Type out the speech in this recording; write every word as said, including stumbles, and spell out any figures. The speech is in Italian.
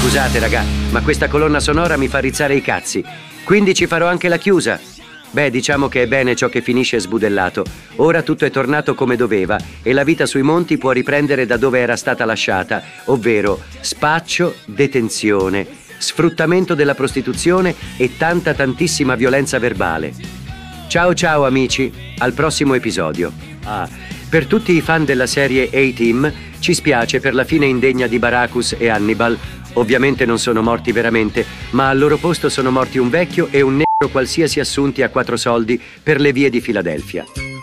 Scusate raga, ma questa colonna sonora mi fa rizzare i cazzi. Quindi ci farò anche la chiusa. Beh, diciamo che è bene ciò che finisce sbudellato. Ora tutto è tornato come doveva e la vita sui monti può riprendere da dove era stata lasciata, ovvero spaccio, detenzione, sfruttamento della prostituzione e tanta tantissima violenza verbale. Ciao ciao amici, al prossimo episodio. Ah, per tutti i fan della serie A-Team, ci spiace per la fine indegna di Baracus e Hannibal. Ovviamente non sono morti veramente, ma al loro posto sono morti un vecchio e un negro qualsiasi assunti a quattro soldi per le vie di Filadelfia.